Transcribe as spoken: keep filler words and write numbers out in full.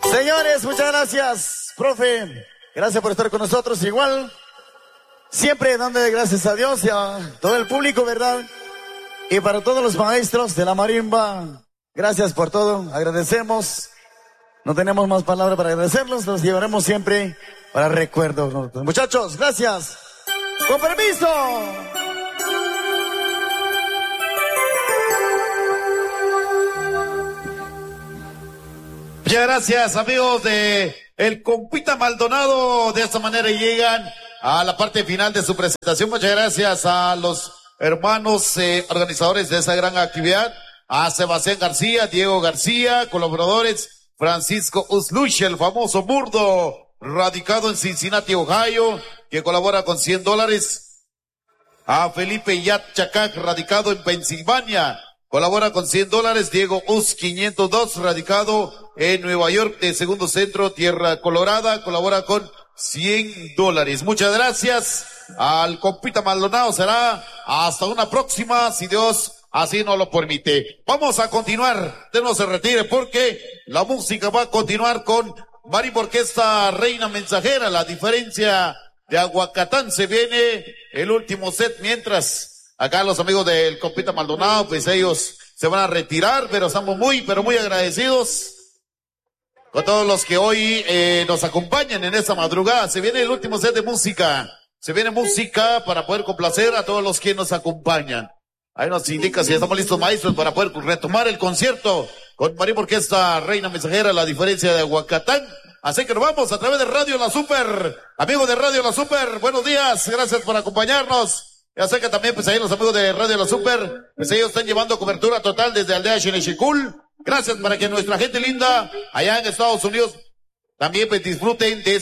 Señores, muchas gracias, profe. Gracias por estar con nosotros. Igual, siempre dándole gracias a Dios y a todo el público, ¿verdad? Y para todos los maestros de la marimba, gracias por todo. Agradecemos. No tenemos más palabras para agradecerlos. Los llevaremos siempre para recuerdos. Muchachos, gracias. Con permiso. Muchas gracias, amigos de El Compita Maldonado. De esta manera llegan a la parte final de su presentación. Muchas gracias a los hermanos eh, organizadores de esa gran actividad. A Sebastián García, Diego García, colaboradores, Francisco Usluch, el famoso Burdo, radicado en Cincinnati, Ohio, que colabora con cien dólares. A Felipe Yat Chacac, radicado en Pensilvania, colabora con cien dólares. Diego Us quinientos dos, radicado en Nueva York, de Segundo Centro, Tierra Colorada, colabora con cien dólares. Muchas gracias al Compita Maldonado. Será hasta una próxima, si Dios así nos lo permite. Vamos a continuar, usted no se retire porque la música va a continuar con Marimba Orquesta Reina Mensajera. La diferencia de Aguacatán, se viene el último set, mientras acá los amigos del Compita Maldonado, pues ellos se van a retirar, pero estamos muy, pero muy agradecidos con todos los que hoy eh, nos acompañan en esta madrugada. Se viene el último set de música, se viene música para poder complacer a todos los que nos acompañan. Ahí nos indica si estamos listos, maestros, para poder retomar el concierto con Marimba Orquesta Reina Mensajera, la diferencia de Aguacatán. Así que nos vamos a través de Radio La Super. Amigos de Radio La Super, buenos días, gracias por acompañarnos. Ya sé que también, pues ahí los amigos de Radio La Super, pues ellos están llevando cobertura total desde Aldea Xenexicul. Gracias para que nuestra gente linda allá en Estados Unidos también pues disfruten de